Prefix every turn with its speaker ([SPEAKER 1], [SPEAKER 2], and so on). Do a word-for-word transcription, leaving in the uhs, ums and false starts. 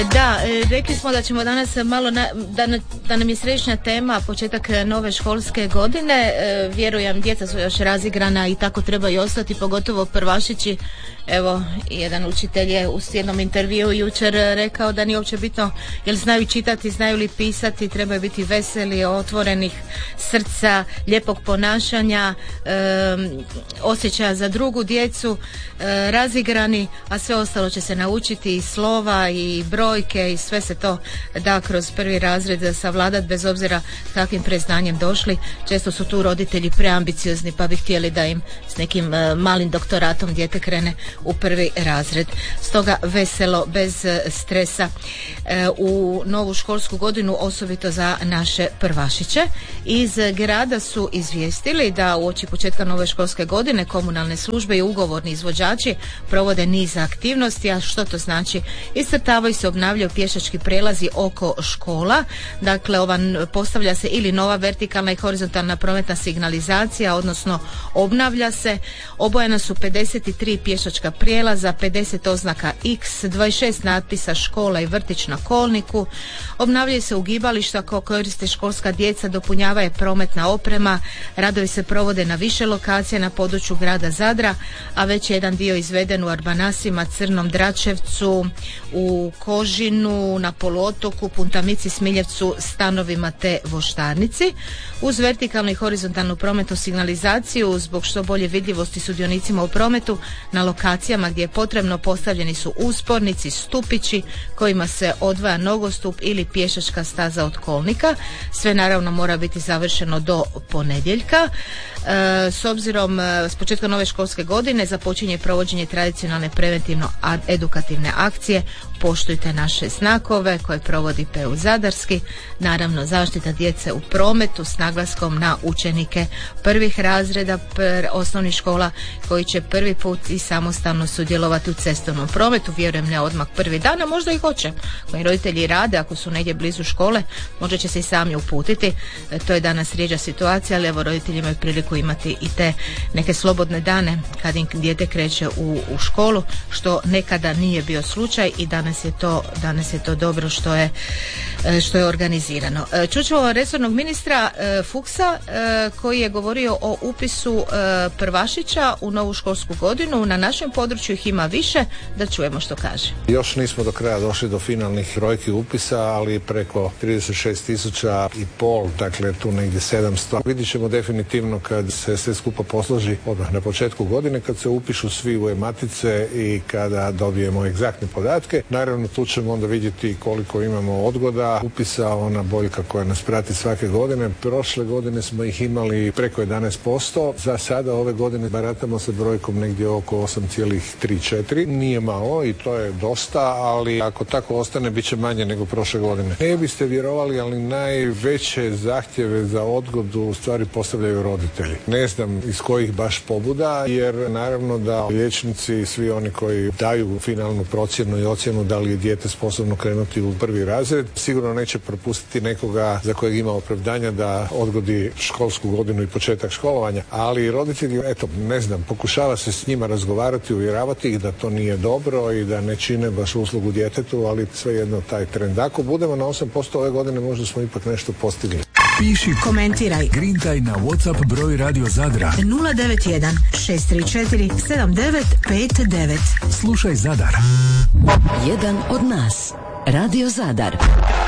[SPEAKER 1] Da, rekli smo da ćemo danas malo, na, da, da nam je središnja tema početak nove školske godine. E, vjerujem, djeca su još razigrana i tako treba i ostati, pogotovo prvašići. Evo, jedan učitelj je u jednom intervjuu jučer rekao da nije uopće bitno jel znaju čitati, znaju li pisati, trebaju biti veseli, otvorenih srca, lijepog ponašanja, e, osjećaja za drugu djecu, e, razigrani, a sve ostalo će se naučiti, i slova i brojke i sve se to da kroz prvi razred savladat, bez obzira kakvim preznanjem došli. Često su tu roditelji preambiciozni pa bi htjeli da im s nekim e, malim doktoratom dijete krene u prvi razred. Stoga veselo, bez stresa e, u novu školsku godinu, osobito za naše prvašiće. Iz grada su izvijestili da uoči početka nove školske godine komunalne službe i ugovorni izvođači provode niz aktivnosti. A što to znači? Iscrtavaju se, obnavljaju pješački prelazi oko škola. Dakle, ova, postavlja se ili nova vertikalna i horizontalna prometna signalizacija, odnosno obnavlja se. Obojena su pedeset tri pješačka prijelaza, pedeset oznaka X, dvadeset šest natpisa škola i vrtić na kolniku. Obnavljaju se ugibališta koje koriste školska djeca, dopunjava je prometna oprema. Radovi se provode na više lokacija na području grada Zadra, a već je jedan dio izveden u Arbanasima, Crnom Dračevcu, u Kožinu, na poluotoku, Puntamici, Smiljevcu, Stanovima te Voštarnici. Uz vertikalnu i horizontalnu prometnu signalizaciju, zbog što bolje vidljivosti sudionicima u prometu, na lokacijama gdje je potrebno postavljeni su uspornici, stupići kojima se odvaja nogostup ili pješačka staza od kolnika. Sve naravno mora biti završeno do ponedjeljka. E, s obzirom e, s početka nove školske godine započinje provođenje tradicionalne preventivno-edukativne akcije Poštujte naše znakove koje provodi P U Zadarski. Naravno, zaštita djece u prometu s naglaskom na učenike prvih razreda pr- osnovnih škola koji će prvi put i samostalno sudjelovati u cestovnom prometu. Vjerujem ne odmah prvi dan, a možda i hoće. Koji roditelji rade, ako su negdje blizu škole, možda će se i sami uputiti. E, to je danas rijeđa situacija, ali evo, roditelji imaju priliku imati i te neke slobodne dane kad im dijete kreće u, u školu, što nekada nije bio slučaj i danas je to, danas je to dobro što je, što je organizirano. Čućemo resornog ministra Fuchsa koji je govorio o upisu prvašića u novu školsku godinu. Na našem području ih ima više, da čujemo što kaže.
[SPEAKER 2] Još nismo do kraja došli do finalnih brojki upisa, ali preko trideset šest tisuća i pol, dakle tu negdje sedamsto. Vidit ćemo definitivno kad se sve skupa posloži odmah na početku godine, kad se upišu svi u e-matice i kada dobijemo egzaktne podatke. Naravno, tu ćemo onda vidjeti koliko imamo odgoda upisa, ona boljka koja nas prati svake godine. Prošle godine smo ih imali preko jedanaest posto. Za sada ove godine baratamo sa brojkom negdje oko osam zarez tri četiri. Nije malo i to je dosta, ali ako tako ostane bit će manje nego prošle godine. Ne biste vjerovali, ali najveće zahtjeve za odgodu u stvari postavljaju roditelji. Ne znam iz kojih baš pobuda, jer naravno da liječnici i svi oni koji daju finalnu procjenu i ocjenu da li je dijete sposobno krenuti u prvi razred, sigurno neće propustiti nekoga za kojeg ima opravdanja da odgodi školsku godinu i početak školovanja, ali roditelji, eto, ne znam, pokušava se s njima razgovarati, uvjeravati ih da to nije dobro i da ne čine baš uslugu djetetu, ali svejedno taj trend. Ako budemo na osam posto ove godine, možda smo ipak nešto postigli.
[SPEAKER 3] Piši, komentiraj, grintaj na WhatsApp broj Radio Zadra
[SPEAKER 4] nula devet jedan šest tri četiri sedam devet pet devet.
[SPEAKER 3] Slušaj Zadar.
[SPEAKER 5] Jedan od nas. Radio Zadar.